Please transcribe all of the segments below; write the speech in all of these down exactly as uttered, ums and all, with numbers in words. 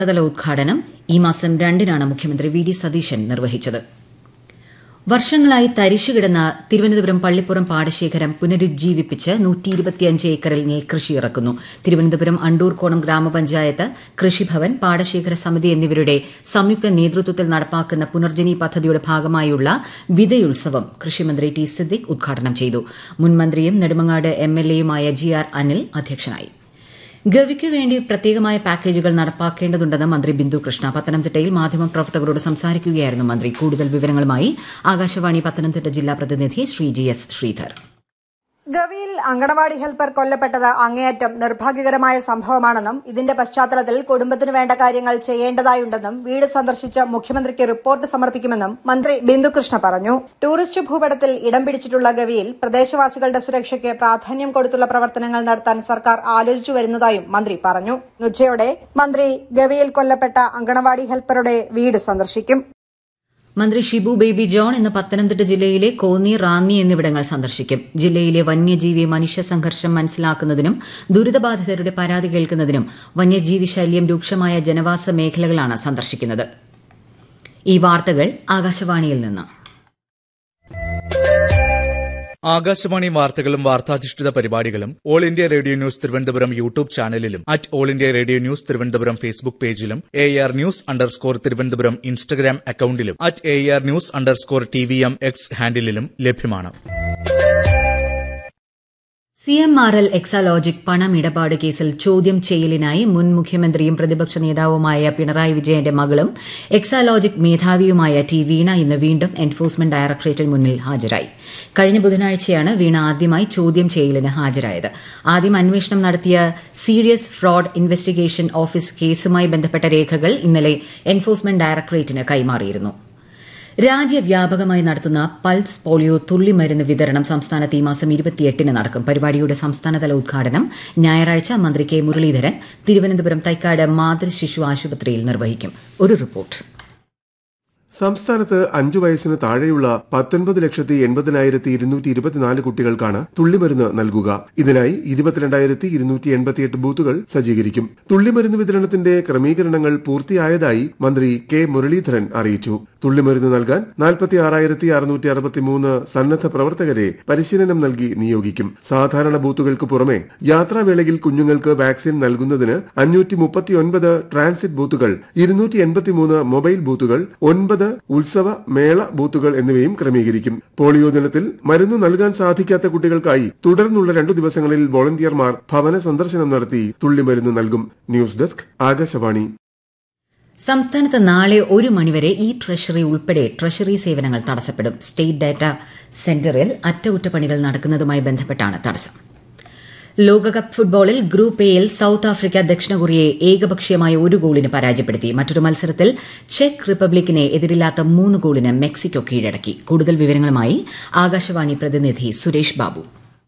തല ഉദ്ഘാടനം ഈ മാസം രണ്ടിനാണ് മുഖ്യമന്ത്രി വി ഡി സതീശൻ നിർവഹിച്ചത്. വർഷങ്ങളായി തരിശുകിടന്ന തിരുവനന്തപുരം പള്ളിപ്പുറം പാടശേഖരം പുനരുജ്ജീവിപ്പിച്ച് നൂറ്റി ഇരുപത്തിയഞ്ച് ഏക്കറിൽ നെൽകൃഷി ഇറക്കുന്നു. തിരുവനന്തപുരം അണ്ടൂർക്കോണം ഗ്രാമപഞ്ചായത്ത്, കൃഷിഭവൻ, പാടശേഖര സമിതി എന്നിവരുടെ സംയുക്ത നേതൃത്വത്തിൽ നടപ്പാക്കുന്ന പുനർജനി പദ്ധതിയുടെ ഭാഗമായുള്ള വിതയുത്സവം കൃഷിമന്ത്രി ടി സിദ്ദിഖ് ഉദ്ഘാടനം ചെയ്തു. മുൻമന്ത്രിയും Nedumangad M L എയുമായ G R Anil അധ്യക്ഷനായി. ഗവിക്ക് വേണ്ടി പ്രത്യേകമായ പാക്കേജുകൾ നടപ്പാക്കേണ്ടതുണ്ടെന്ന് മന്ത്രി ബിന്ദു കൃഷ്ണ പത്തനംതിട്ടയിൽ മാധ്യമപ്രവർത്തകരോട് സംസാരിക്കുകയായിരുന്നു മന്ത്രി. കൂടുതൽ വിവരങ്ങളുമായി ആകാശവാണി പത്തനംതിട്ട ജില്ലാ പ്രതിനിധി Shri G S Sridhar. ഗവിയിൽ anganwadi helper കൊല്ലപ്പെട്ടത് അങ്ങേയറ്റം നിർഭാഗ്യകരമായ സംഭവമാണെന്നും ഇതിന്റെ പശ്ചാത്തലത്തിൽ കുടുംബത്തിന് വേണ്ട കാര്യങ്ങൾ ചെയ്യേണ്ടതായുണ്ടെന്നും വീട് സന്ദർശിച്ച് മുഖ്യമന്ത്രിക്ക് റിപ്പോർട്ട് സമർപ്പിക്കുമെന്നും മന്ത്രി ബിന്ദുകൃഷ്ണ പറഞ്ഞു. ടൂറിസ്റ്റ് ഭൂപടത്തിൽ ഇടം പിടിച്ചിട്ടുള്ള ഗവിയിൽ പ്രദേശവാസികളുടെ സുരക്ഷയ്ക്ക് പ്രാധാന്യം കൊടുത്തുള്ള പ്രവർത്തനങ്ങൾ നടത്താൻ സർക്കാർ ആലോചിച്ചു വരുന്നതായും മന്ത്രി പറഞ്ഞു. ഉച്ചയോടെ മന്ത്രി ഗവിയിൽ കൊല്ലപ്പെട്ട അങ്കണവാടി ഹെൽപ്പറുടെ വീട് സന്ദർശിക്കും. മന്ത്രി ഷിബു ബേബി ജോൺ ഇന്ന് പത്തനംതിട്ട ജില്ലയിലെ കോന്നി, റാന്നി എന്നിവിടങ്ങൾ സന്ദർശിക്കും. ജില്ലയിലെ വന്യജീവി മനുഷ്യ സംഘർഷം മനസ്സിലാക്കുന്നതിനും ദുരിതബാധിതരുടെ പരാതി കേൾക്കുന്നതിനും വന്യജീവി ശല്യം രൂക്ഷമായ ജനവാസ മേഖലകളാണ് സന്ദർശിക്കുന്നത്. ഈ വാർത്തകൾ ആകാശവാണിയിൽ നിന്ന്. ആകാശവാണി വാർത്തകളും വാർത്താധിഷ്ഠിത പരിപാടികളും all India radio news Thiruvananthapuram YouTube ചാനലിലും at all India radio news Thiruvananthapuram Facebook പേജിലും A R news underscore Thiruvananthapuram Instagram അക്കൌണ്ടിലും at A R news underscore T V M X ഹാൻഡിലും ലഭ്യമാണ്. C M R L Exalogic പണമിടപാട് കേസിൽ ചോദ്യം ചെയ്യലിനായി മുൻ മുഖ്യമന്ത്രിയും പ്രതിപക്ഷ നേതാവുമായ പിണറായി വിജയന്റെ മകളും എക്സാലോജിക് മേധാവിയുമായ ടി വീണ ഇന്ന് വീണ്ടും എൻഫോഴ്സ്മെന്റ് ഡയറക്ടറേറ്റിന് മുന്നിൽ ഹാജരായി. കഴിഞ്ഞ ബുധനാഴ്ചയാണ് വീണ ആദ്യമായി ചോദ്യം ചെയ്യലിന് ഹാജരായത്. ആദ്യം അന്വേഷണം നടത്തിയ സീരിയസ് ഫ്രോഡ് ഇൻവെസ്റ്റിഗേഷൻ ഓഫീസ് കേസുമായി ബന്ധപ്പെട്ട രേഖകൾ ഇന്നലെ എൻഫോഴ്സ്മെന്റ് ഡയറക്ടറേറ്റിന് കൈമാറിയിരുന്നു. രാജ്യവ്യാപകമായി നടത്തുന്ന പൾസ് പോളിയോ തുള്ളിമരുന്ന് വിതരണം സംസ്ഥാനത്ത് ഈ മാസം ഇരുപത്തിയെട്ടിന് നടക്കും. പരിപാടിയുടെ സംസ്ഥാനതല ഉദ്ഘാടനം ഞായറാഴ്ച മന്ത്രി കെ മുരളീധരൻ തിരുവനന്തപുരം തൈക്കാട് മാതൃശിശു ആശുപത്രിയിൽ നിർവഹിക്കും. ഒരു റിപ്പോർട്ട്. സംസ്ഥാനത്ത് അഞ്ചു വയസ്സിന് താഴെയുള്ള പത്തൊൻപത് ലക്ഷത്തി എൺപതിനായിരത്തി ഇരുന്നൂറ്റി ഇരുപത്തിനാല് കുട്ടികൾക്കാണ് തുള്ളിമരുന്ന് നൽകുക. ഇതിനായി ഇരുപത്തിരണ്ടായിരത്തി ഇരുന്നൂറ്റി എൺപത്തിയെട്ട് ബൂത്തുകൾ സജ്ജീകരിക്കും. തുള്ളിമരുന്ന് വിതരണത്തിന്റെ ക്രമീകരണങ്ങൾ പൂർത്തിയായതായി മന്ത്രി കെ മുരളീധരൻ അറിയിച്ചു. തുള്ളിമരുന്ന് നൽകാൻ നാൽപ്പത്തി ആറായിരത്തി അറുന്നൂറ്റി അറുപത്തിമൂന്ന് സന്നദ്ധ പ്രവർത്തകരെ പരിശീലനം നൽകി നിയോഗിക്കും. സാധാരണ ബൂത്തുകൾക്ക് പുറമെ യാത്രാവേളയിൽ കുഞ്ഞുങ്ങൾക്ക് വാക്സിൻ നൽകുന്നതിന് അഞ്ഞൂറ്റി മുപ്പത്തിയൊൻപത് ട്രാൻസിറ്റ് ബൂത്തുകൾ, ഇരുന്നൂറ്റി എൺപത്തിമൂന്ന് മൊബൈൽ ബൂത്തുകൾ, ഒൻപത് ഉത്സവ മേള ബൂത്തുകൾ എന്നിവയും ക്രമീകരിക്കും. പോളിയോ ദിനത്തിൽ മരുന്ന് നൽകാൻ സാധിക്കാത്ത കുട്ടികൾക്കായി തുടർന്നുള്ള രണ്ടു ദിവസങ്ങളിൽ വോളണ്ടിയർമാർ ഭവന സന്ദർശനം നടത്തി തുള്ളിമരുന്ന് നൽകും. News desk Akashvani. സംസ്ഥാനത്ത് നാളെ ഒരു മണിവരെ ഇ ട്രഷറി ഉൾപ്പെടെ ട്രഷറി സേവനങ്ങൾ തടസ്സപ്പെടും. സ്റ്റേറ്റ് ഡാറ്റാ സെന്ററിൽ അറ്റകുറ്റപ്പണികൾ നടക്കുന്നതുമായി ബന്ധപ്പെട്ടാണ് തടസ്സം. ലോകകപ്പ് ഫുട്ബോളിൽ ഗ്രൂപ്പ് എയിൽ സൌത്ത് ആഫ്രിക്ക ദക്ഷിണ കൊറിയയെ ഏകപക്ഷീയമായ ഒരു ഗോളിന് പരാജയപ്പെടുത്തി. മറ്റൊരു മത്സരത്തിൽ ചെക്ക് റിപ്പബ്ലിക്കിനെ എതിരില്ലാത്ത മൂന്ന് ഗോളിന് മെക്സിക്കോ കീഴടക്കി. കൂടുതൽ വിവരങ്ങളുമായി ആകാശവാണി പ്രതിനിധി സുരേഷ് ബാബു.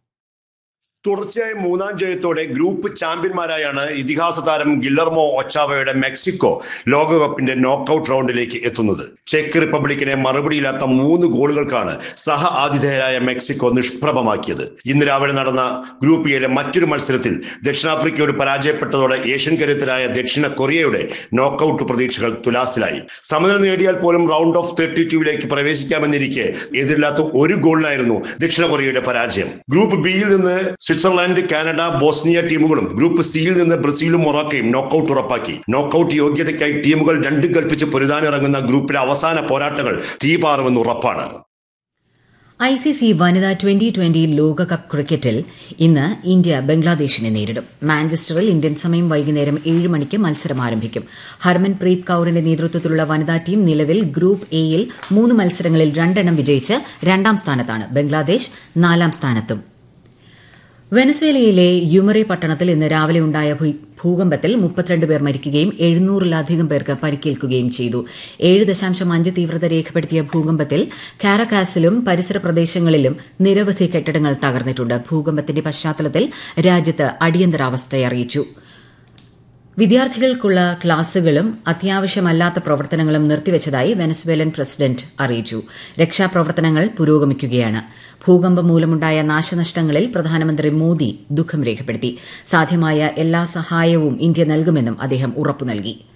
തുടർച്ചയായ മൂന്നാം ജയത്തോടെ ഗ്രൂപ്പ് ചാമ്പ്യന്മാരായാണ് ഇതിഹാസ താരം ഗില്ലർമോ ഒച്ചാവയുടെ മെക്സിക്കോ ലോകകപ്പിന്റെ നോക്കൌട്ട് റൗണ്ടിലേക്ക് എത്തുന്നത്. ചെക്ക് റിപ്പബ്ലിക്കിനെ മറുപടിയില്ലാത്ത മൂന്ന് ഗോളുകൾക്കാണ് സഹ ആതിഥേയരായ മെക്സിക്കോ നിഷ്പ്രഭമാക്കിയത്. ഇന്ന് രാവിലെ നടന്ന ഗ്രൂപ്പ് എയിലെ മറ്റൊരു മത്സരത്തിൽ ദക്ഷിണാഫ്രിക്കയോട് പരാജയപ്പെട്ടതോടെ ഏഷ്യൻ കരുത്തരായ ദക്ഷിണ കൊറിയയുടെ നോക്കൌട്ട് പ്രതീക്ഷകൾ തുലാസിലായി. സമനില നേടിയാൽ പോലും റൗണ്ട് ഓഫ് തേർട്ടി ടൂവിലേക്ക് പ്രവേശിക്കാമെന്നിരിക്കെ എതിരില്ലാത്ത ഒരു ഗോളിനായിരുന്നു ദക്ഷിണ കൊറിയയുടെ പരാജയം. ഗ്രൂപ്പ് ബിയിൽ നിന്ന് സ്വിറ്റ്സർലൻഡ്, കാനഡ, ബോസ്നിയ ടീമുകളും ഗ്രൂപ്പ് സിയിൽ നിന്ന് ബ്രസീലും മൊറോക്കയും നോക്കൌട്ട് ഉറപ്പാക്കി. നോക്കൌട്ട് യോഗ്യതയ്ക്കായി ടീമുകൾ രണ്ടും കൽപ്പിച്ച് പൊരുതാനിറങ്ങുന്ന ഗ്രൂപ്പിലെ അവസാന പോരാട്ടങ്ങൾ തീപാറുമെന്ന് ഉറപ്പാണ്. ഐ സി സി വനിതാ ട്വന്റി ട്വന്റി ലോകകപ്പ് ക്രിക്കറ്റിൽ ഇന്ന് ഇന്ത്യ ബംഗ്ലാദേശിനെ നേരിടും. മാഞ്ചസ്റ്ററിൽ ഇന്ത്യൻ സമയം വൈകുന്നേരം ഏഴ് മണിക്ക് മത്സരം ആരംഭിക്കും. ഹർമൻപ്രീത് കൌറിന്റെ നേതൃത്വത്തിലുള്ള വനിതാ ടീം നിലവിൽ ഗ്രൂപ്പ് എയിൽ മൂന്ന് മത്സരങ്ങളിൽ രണ്ടെണ്ണം വിജയിച്ച് രണ്ടാം സ്ഥാനത്താണ്. ബംഗ്ലാദേശ് നാലാം സ്ഥാനത്തും. വെനസ്വേലയിലെ യുമറെ പട്ടണത്തിൽ ഇന്ന് രാവിലെ ഉണ്ടായ ഭൂകമ്പത്തിൽ മുപ്പത്തിരണ്ട് പേർ മരിക്കുകയും എഴുന്നൂറിലധികം പേർക്ക് പരിക്കേൽക്കുകയും ചെയ്തു. ഏഴ് ദശാംശം അഞ്ച് തീവ്രത രേഖപ്പെടുത്തിയ ഭൂകമ്പത്തിൽ കാരക്കാസിലും പരിസര പ്രദേശങ്ങളിലും നിരവധി കെട്ടിടങ്ങൾ തകർന്നിട്ടുണ്ട്. ഭൂകമ്പത്തിന്റെ പശ്ചാത്തലത്തിൽ രാജ്യത്ത് അടിയന്തരാവസ്ഥ അറിയിച്ചു. വിദ്യാർത്ഥികൾക്കുള്ള ക്ലാസുകളും അത്യാവശ്യമല്ലാത്ത പ്രവർത്തനങ്ങളും നിർത്തിവച്ചതായി വെനസ്വേലൻ പ്രസിഡന്റ് അറിയിച്ചു. രക്ഷാപ്രവർത്തനങ്ങൾ പുരോഗമിക്കുകയാണ്. ഭൂകമ്പം മൂലമുണ്ടായ നാശനഷ്ടങ്ങളിൽ പ്രധാനമന്ത്രി മോദി ദുഃഖം രേഖപ്പെടുത്തി. സാധ്യമായ എല്ലാ സഹായവും ഇന്ത്യ നൽകുമെന്നും അദ്ദേഹം ഉറപ്പു നൽകി.